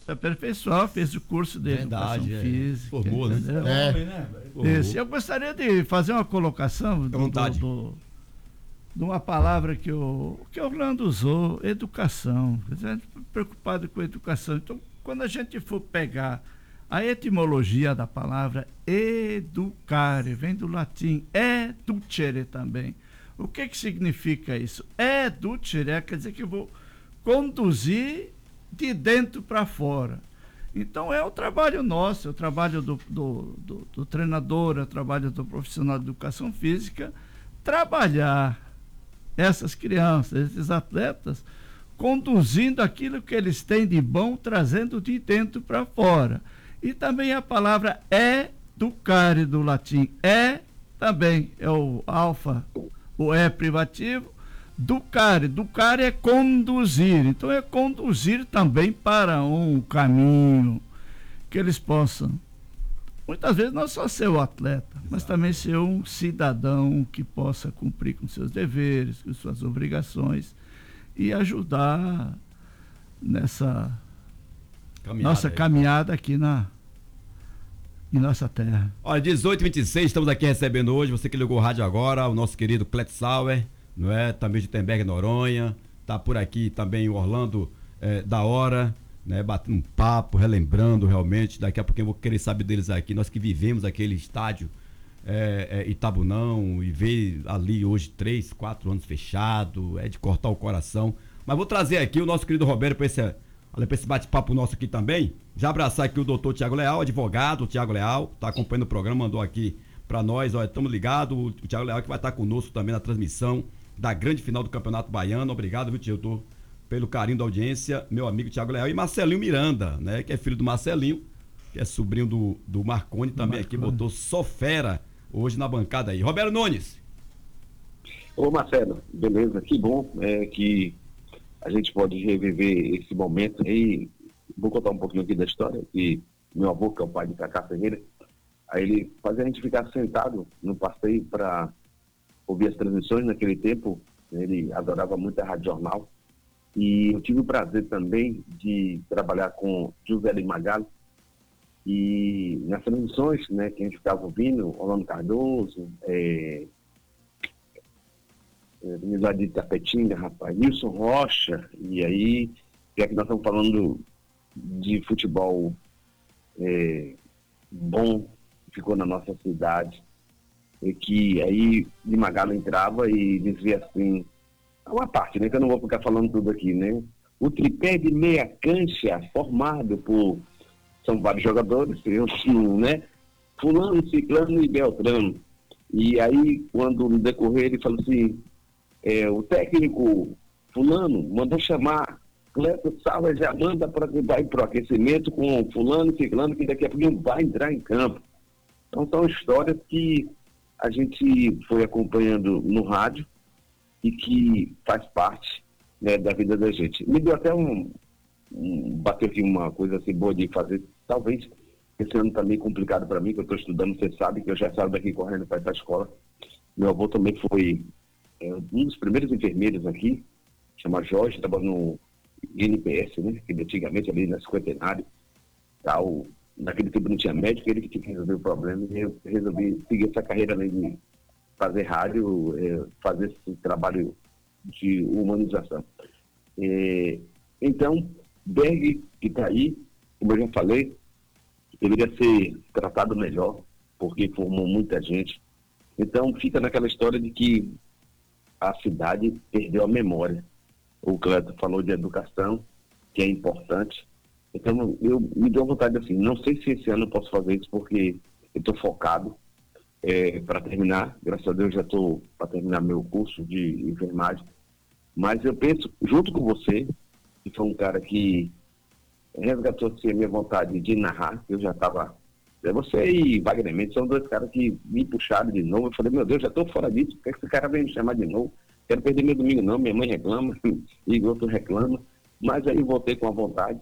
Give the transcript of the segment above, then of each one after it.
aperfeiçoar, fez o curso de educação física. Formou, né? Eu gostaria de fazer uma colocação de uma palavra que o Orlando usou, educação. A gente preocupado com a educação. Então, quando a gente for pegar a etimologia da palavra educare, vem do latim educere também. O que significa isso? Educere quer dizer que eu vou conduzir de dentro para fora. Então é o trabalho nosso, é o trabalho do treinador, é o trabalho do profissional de educação física, trabalhar essas crianças, esses atletas, conduzindo aquilo que eles têm de bom, trazendo de dentro para fora. E também a palavra educare do latim, também é o alfa, o privativo, ducare é conduzir, então é conduzir também para um caminho que eles possam, muitas vezes não só ser o atleta, mas também ser um cidadão que possa cumprir com seus deveres, com suas obrigações e ajudar nessa nossa caminhada aqui em nossa terra. Olha, 18h26, estamos aqui recebendo hoje, você que ligou o rádio agora, o nosso querido Kletzauer, não é? Também de Temberg, Noronha, tá por aqui também o Orlando da hora, né? Batendo um papo, relembrando realmente, daqui a pouco eu vou querer saber deles aqui, nós que vivemos aquele estádio Itabunão e ver ali hoje 3, 4 anos fechado, é de cortar o coração, mas vou trazer aqui o nosso querido Roberto para esse bate-papo nosso aqui também, já abraçar aqui o doutor Tiago Leal, advogado Tiago Leal, tá acompanhando o programa, mandou aqui para nós, olha, estamos ligados, o Tiago Leal que vai estar conosco também na transmissão da grande final do Campeonato Baiano. Obrigado, viu, Tio, pelo carinho da audiência, meu amigo Tiago Leal, e Marcelinho Miranda, né, que é filho do Marcelinho, que é sobrinho do Marconi, também aqui botou só fera hoje na bancada aí. Roberto Nunes. Ô Marcelo, beleza, que bom que a gente pode reviver esse momento aí. Vou contar um pouquinho aqui da história, que meu avô, que é o pai de Cacá Ferreira, aí ele fazia a gente ficar sentado no passeio para ouvir as transmissões. Naquele tempo, ele adorava muito a Rádio Jornal, e eu tive o prazer também de trabalhar com José de Magalho, e nas transmissões, né, que a gente ficava ouvindo, Orlando Cardoso, lá de Tapetinga, rapaz, Nilson Rocha, e aí, já que nós estamos falando de futebol bom, ficou na nossa cidade, e que aí de Magalho entrava e dizia assim, uma parte, né, que eu não vou ficar falando tudo aqui, né, o tripé de meia cancha formado por, são vários jogadores, né, fulano, ciclano e beltrano, e aí quando no decorrer ele falou assim, o técnico fulano mandou chamar Cleto Salva, já manda para que vai para o aquecimento com fulano, ciclano, que daqui a pouco vai entrar em campo. Então são histórias que a gente foi acompanhando no rádio e que faz parte, né, da vida da gente. Me deu até bateu aqui uma coisa assim boa de fazer, talvez esse ano tá meio complicado para mim, que eu estou estudando, você sabe que eu já saio daqui correndo para ir para a escola. Meu avô também foi um dos primeiros enfermeiros aqui, chama Jorge, estava no INPS, né, que antigamente ali na Cinquentenário, tal. Naquele tempo não tinha médico, ele que tinha que resolver o problema, e eu resolvi seguir essa carreira além de fazer rádio, fazer esse trabalho de humanização. Então, Berg, que está aí, como eu já falei, deveria ser tratado melhor, porque formou muita gente. Então, fica naquela história de que a cidade perdeu a memória. O Cleto falou de educação, que é importante. Então, eu me dou vontade assim, não sei se esse ano eu posso fazer isso, porque eu estou focado para terminar. Graças a Deus já estou para terminar meu curso de enfermagem. Mas eu penso, junto com você, que foi um cara que resgatou assim, a minha vontade de narrar, eu já estava... Você e Wagner Mendes são dois caras que me puxaram de novo. Eu falei, meu Deus, já estou fora disso, por que esse cara vem me chamar de novo? Quero perder meu domingo não, minha mãe reclama, e outro reclama. Mas aí voltei com a vontade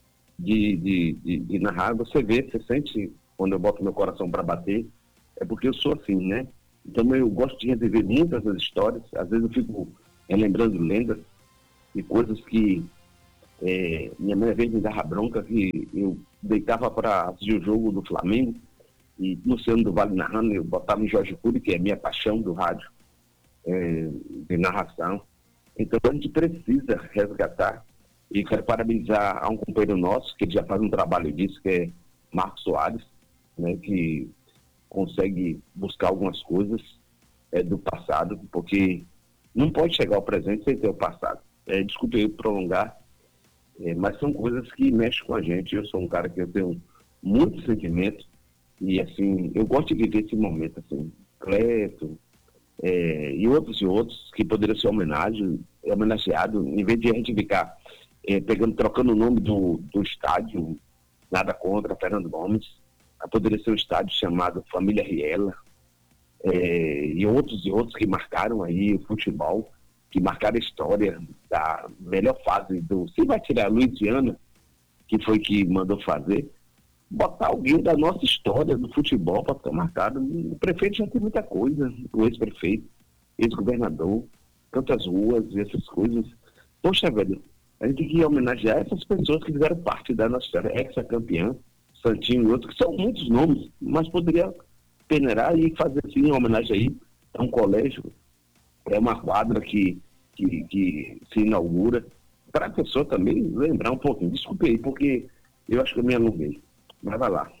de narrar. Você vê, você sente quando eu boto meu coração para bater, é porque eu sou assim, né? Então eu gosto de reviver muitas das histórias, às vezes eu fico lembrando lendas e coisas que Minha mãe às vezes me dava bronca que eu deitava para assistir o jogo do Flamengo e Luciano do Vale narrando, eu botava em Jorge Cury, que é a minha paixão do rádio, de narração. Então a gente precisa resgatar, e quero parabenizar a um companheiro nosso, que ele já faz um trabalho disso, que é Marcos Soares, né, que consegue buscar algumas coisas do passado, porque não pode chegar ao presente sem ter o passado. Desculpe eu prolongar, mas são coisas que mexem com a gente. Eu sou um cara que eu tenho muito sentimento e, assim, eu gosto de viver esse momento, assim, Cleto e outros que poderiam ser homenageado, em vez de a gente ficar trocando o nome do estádio, nada contra Fernando Gomes, poderia ser um estádio chamado Família Riela, e outros que marcaram aí o futebol, que marcaram a história da melhor fase do... Se vai tirar a Luiziana, que foi que mandou fazer, botar alguém da nossa história do futebol para ficar marcado. O prefeito já tem muita coisa, o ex-prefeito, ex-governador, tantas ruas e essas coisas. Poxa, velho, a gente tem que homenagear essas pessoas que fizeram parte da nossa história, ex-campeã, Santinho e outros, que são muitos nomes, mas poderia peneirar e fazer assim, em homenagem aí a um colégio, uma quadra que se inaugura, para a pessoa também lembrar um pouquinho. Desculpe aí, porque eu acho que eu me alonguei, mas vai lá.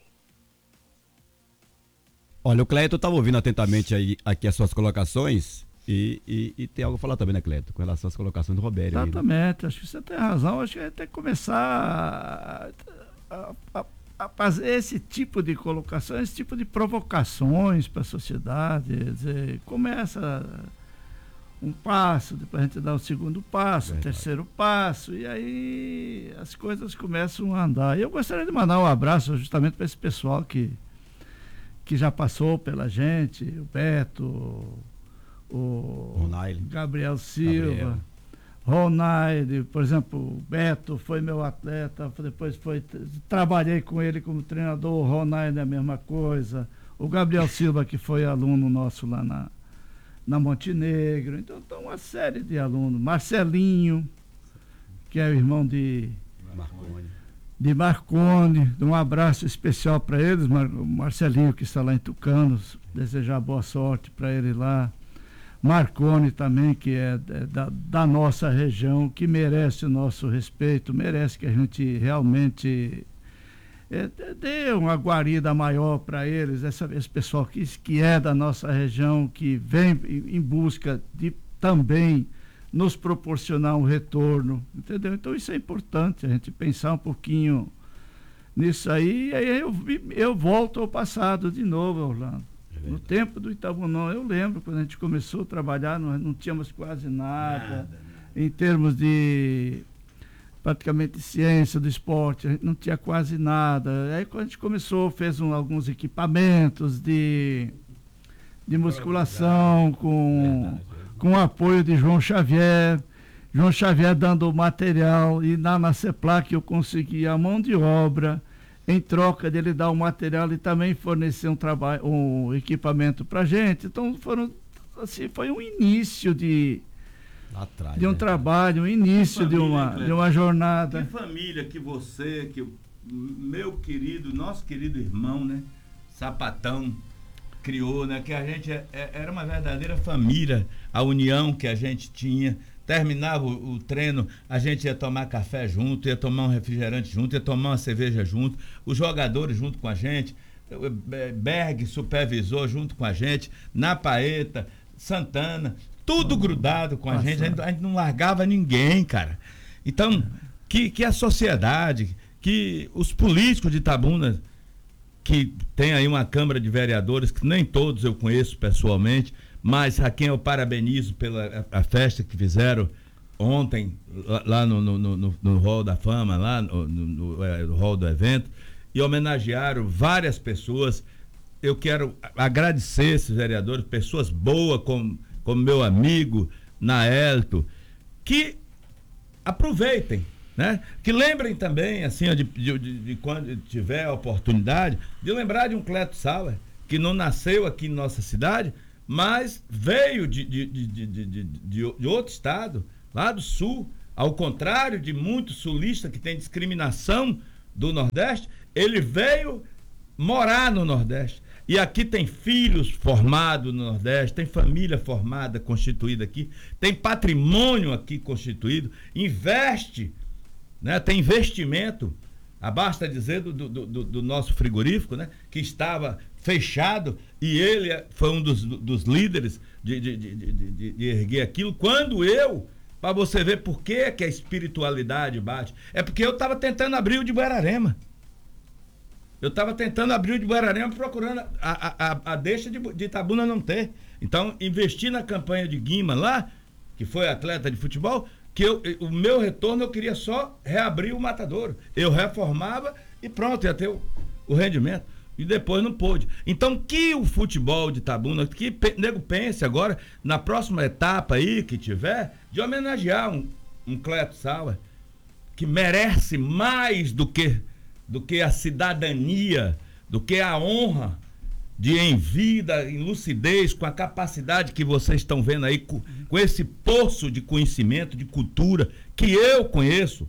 Olha, o Cleto estava ouvindo atentamente aí, aqui as suas colocações e tem algo a falar também, né, Cleto, com relação às colocações do Robério. Exatamente, aí, né? Acho que você tem razão, acho que a gente tem que começar a fazer esse tipo de colocação, esse tipo de provocações para a sociedade. Dizer, começa um passo, depois a gente dá o segundo passo, o terceiro passo, e aí as coisas começam a andar. Eu gostaria de mandar um abraço justamente para esse pessoal que já passou pela gente, o Beto, o Ronaldo, Gabriel Silva, Ronaldo, por exemplo, o Beto foi meu atleta, depois trabalhei com ele como treinador, o Ronaldo é a mesma coisa, o Gabriel Silva, que foi aluno nosso lá na Montenegro, então uma série de alunos, Marcelinho, que é o irmão de Marconi, um abraço especial para eles, o Marcelinho que está lá em Tucanos, desejar boa sorte para ele lá, Marconi também, que é da nossa região, que merece o nosso respeito, merece que a gente realmente dê uma guarida maior para eles, esse pessoal que é da nossa região, que vem em busca de também nos proporcionar um retorno, entendeu? Então isso é importante, a gente pensar um pouquinho nisso aí, e aí eu volto ao passado de novo, Orlando. No tempo do Itabunão, eu lembro quando a gente começou a trabalhar, nós não tínhamos quase nada. Em termos de praticamente ciência do esporte, a gente não tinha quase nada. Aí quando a gente começou, fez alguns equipamentos de musculação com o apoio de João Xavier dando o material, e na CEPLAC eu consegui a mão de obra, em troca dele dar o material e também fornecer um equipamento para a gente. Então foi um início de um trabalho, um início de uma jornada. Que família que você, que nosso querido irmão, né, Sapatão, criou, né, que a gente era uma verdadeira família, a união que a gente tinha. Terminava o treino, a gente ia tomar café junto, ia tomar um refrigerante junto, ia tomar uma cerveja junto, os jogadores junto com a gente, Berg, supervisor, junto com a gente, Napaeta, Santana, tudo grudado com a gente não largava ninguém, cara. Então, que a sociedade, que os políticos de Itabuna, que tem aí uma Câmara de Vereadores, que nem todos eu conheço pessoalmente, mas a quem eu parabenizo pela festa que fizeram ontem, lá no Hall da Fama, lá no Hall do evento, e homenagearam várias pessoas. Eu quero agradecer esses vereadores, pessoas boas, como meu amigo Naelto, que aproveitem, né? Que lembrem também, assim, de quando tiver a oportunidade, de lembrar de um Cleto Sauer, que não nasceu aqui em nossa cidade, mas veio de outro estado, lá do sul, Ao contrário de muitos sulistas que têm discriminação do Nordeste, ele veio morar no Nordeste. E aqui tem filhos formados no Nordeste, tem família formada, constituída aqui, tem patrimônio aqui constituído, investe, né? Tem investimento. Basta dizer do nosso frigorífico, né? Que estava fechado e ele foi um dos líderes de erguer aquilo. Quando para você ver por que a espiritualidade bate, é porque eu estava tentando abrir o de Buerarema. Eu estava tentando abrir o de Buerarema procurando a deixa de Itabuna não ter. Então, investi na campanha de Guima lá, que foi atleta de futebol, que o meu retorno eu queria só reabrir o matadouro. Eu reformava e pronto, ia ter o rendimento. E depois não pôde. Então, que o futebol de Itabuna, que nego pense agora, na próxima etapa aí que tiver, de homenagear um Cleto Sauer, que merece mais do que a cidadania, do que a honra de em vida, em lucidez, com a capacidade que vocês estão vendo aí, com esse poço de conhecimento, de cultura, que eu conheço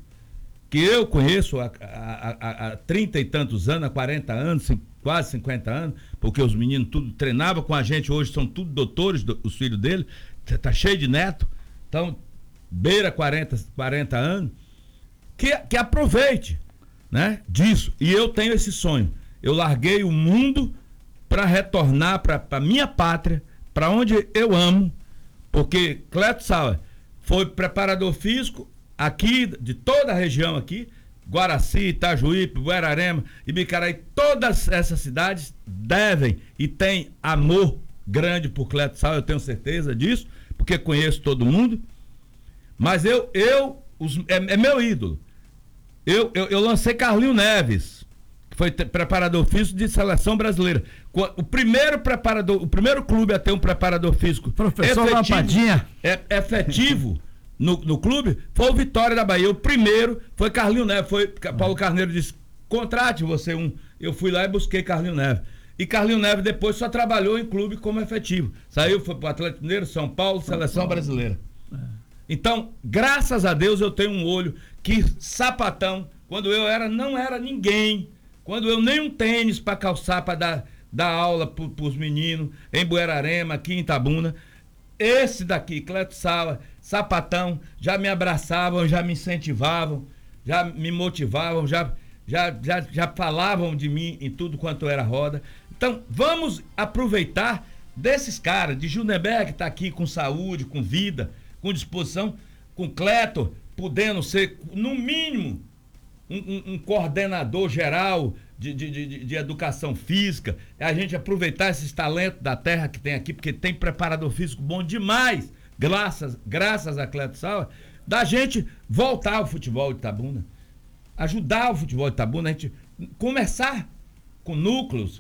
há 30 e tantos anos, há 40 anos, quase 50 anos, porque os meninos tudo treinavam com a gente, hoje são tudo doutores, os filhos dele, tá cheio de neto, então beira 40 anos, que aproveite, né, disso. E eu tenho esse sonho. Eu larguei o mundo para retornar para minha pátria, para onde eu amo, porque Cleto Sauer foi preparador físico aqui, de toda a região aqui, Guaraci, Itajuípe, Buerarema, Ibicaraí, todas essas cidades devem e têm amor grande por Cleto Sauer, eu tenho certeza disso, porque conheço todo mundo. Mas é meu ídolo. Eu lancei Carlinho Neves, que foi preparador físico de seleção brasileira. O primeiro clube a ter um preparador físico Professor Lampadinha. Efetivo no clube foi o Vitória da Bahia. O primeiro foi Carlinho Neves. Paulo Carneiro disse: contrate você um. Eu fui lá e busquei Carlinho Neves. E Carlinho Neves depois só trabalhou em clube como efetivo. Saiu, foi para o Atlético Mineiro, São Paulo, seleção brasileira. Então, graças a Deus eu tenho um olho que Sapatão, quando eu não era ninguém, quando eu nem um tênis para calçar, para dar aula para os meninos em Buerarema, aqui em Itabuna, esse daqui, Cleto Sauer, Sapatão, já me abraçavam, já me incentivavam, já me motivavam, já falavam de mim em tudo quanto era roda. Então, vamos aproveitar desses caras, de Junenberg, que está aqui com saúde, com vida, com disposição, com Cleto, podendo ser, no mínimo, um coordenador geral de educação física, a gente aproveitar esses talentos da terra que tem aqui, porque tem preparador físico bom demais, graças a Cleto Sauer, da gente voltar ao futebol de Itabuna, ajudar o futebol de Itabuna, a gente começar com núcleos.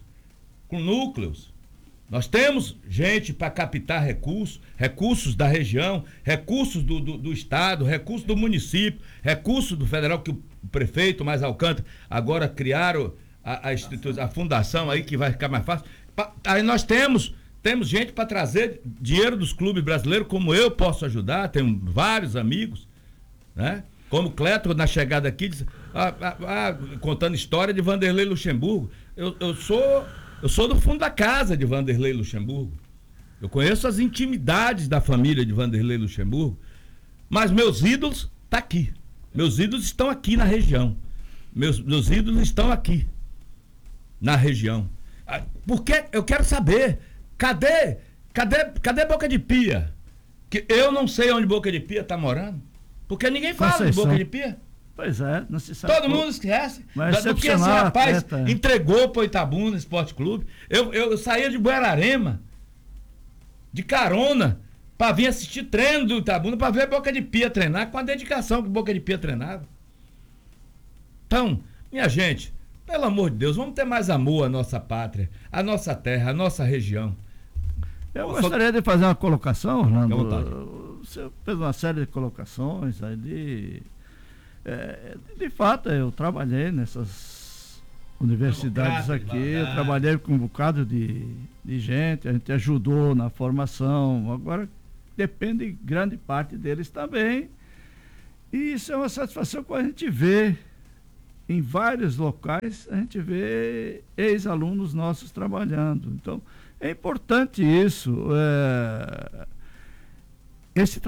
Nós temos gente para captar recursos da região, recursos do estado, recursos do município, recursos do federal, que o prefeito mais Alcântara agora criaram a fundação aí, que vai ficar mais fácil. Aí nós temos gente para trazer dinheiro dos clubes brasileiros, como eu posso ajudar, tenho vários amigos, né? Como Cleto, na chegada aqui, contando história de Vanderlei Luxemburgo. Eu sou do fundo da casa de Vanderlei Luxemburgo. Eu conheço as intimidades da família de Vanderlei Luxemburgo. Mas meus ídolos estão aqui. Meus ídolos estão aqui na região. Meus ídolos estão aqui na região. Porque eu quero saber, cadê Boca de Pia? Que eu não sei onde Boca de Pia está morando. Porque ninguém fala de Boca de Pia. Pois é, não se sabe. Todo mundo esquece do que esse rapaz entregou para o Itabuna Esporte Clube. Eu saía de Buerarema, de carona, para vir assistir treino do Itabuna, para ver Boca de Pia treinar, com a dedicação que Boca de Pia treinava. Então, minha gente, pelo amor de Deus, vamos ter mais amor à nossa pátria, à nossa terra, à nossa região. Eu gostaria de fazer uma colocação, Orlando. Você fez uma série de colocações aí de fato, eu trabalhei nessas universidades aqui, eu trabalhei com um bocado de gente, a gente ajudou na formação, agora depende grande parte deles também E isso é uma satisfação que a gente vê em vários locais, a gente vê ex-alunos nossos trabalhando. Então, é importante isso. Esse